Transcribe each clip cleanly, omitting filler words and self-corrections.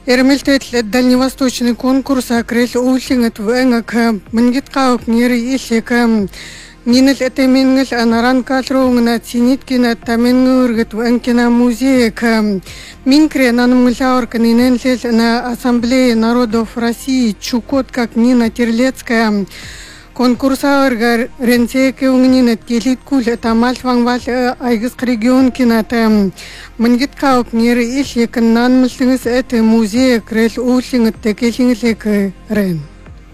Эрмэлтэд дальневосточный конкурс акрэл уулингат вэнгак мангиткаок нери иллик нинэл этэмингэл анаранкалрунгна цинниткина тамингургат вэнкина музеек минкре нанмглаорк нинэнлэл на Ассамблее народов России Чукотка Нина Терлецкая конкурсаоргар ренцеке унгнинет келиткул тамалвангвал айгыск регион кината мангиткаок нери иллик нанмлтынгс эт музеек рэл уулингат текелингелек рен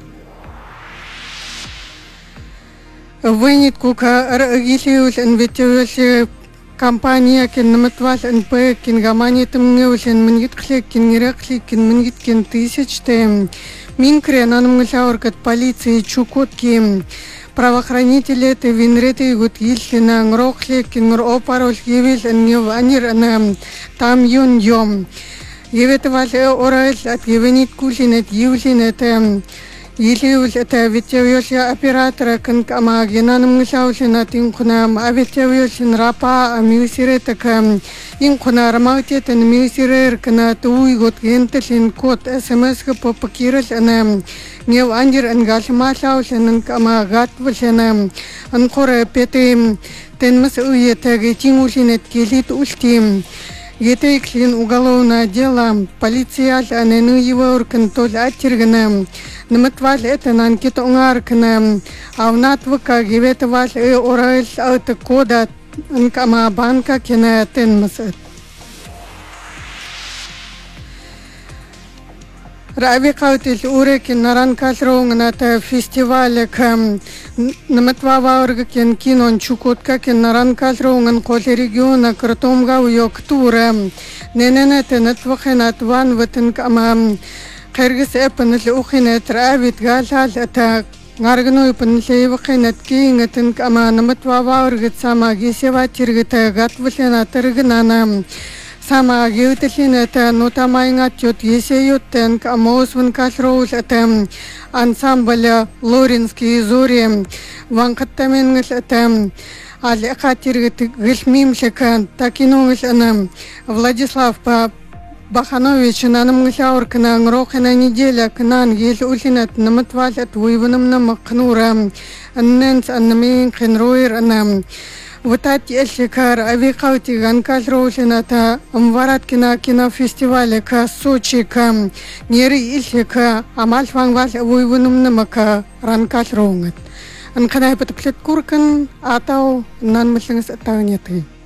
Вынит кука рагилиул инвитиул компания кин наматвал нп кин гаманитым неулен мангитклек кин неряклик кин мангиткин тысячте минкре нанмглаоркат полиции Чукотки правоохранители это винреты гуд иллина ngроклек кин опарол евил нев анир там юн йом еветвал орал от евенит кулинет юлинет Илиул это витевиошия оператора кама генанмглаулина тинкуна авитевиошин рапа мюсиретaka инкуна рамаутетен мюсирер кана туйгот гентелин код смс попакирал ана нев андир ангалмалаулин кама гатвлена анкора пете тенмас уетаги тимулинет келит ультим Етеклин уголовное дело полиция анену его уркантоль атиргана наматвал это нанкит унгаркана авнатвка геветвал орал от кода анкама банка кена тенмасет Равикаутил урекин наранкалрунгната фестивалек наматваваоргкен кинон Чукотка кен наранкалрунган коле региона кратомга уёктура нененете натвахенат ван ватен кама кыргыз эпнэл ухинет равит галал ата гаргну эпнэлевхенет кингетен кама наматваваоргет сама гисева тиргета гатвлена тыргнана Сама геутелин это нотамайнга чот есеютен камосвен калроул это ансамбль Лоринские зори ванкаттаменгл это алехатиргет гыльмимшека такинунгл Владислав Баханович нанмглаоркна ngрохена неделя кнан ел улинат наматвалат вывным намакнура анненс аннамин кенроир анам Вот ельшикар авикаути ганкалроулината амварат кинофестивале ка Сочи ка нери ильшика амальфангвал вуйвунумнамака ранкалроунгат анканай патаплет куркан атау нанмлингс атауняты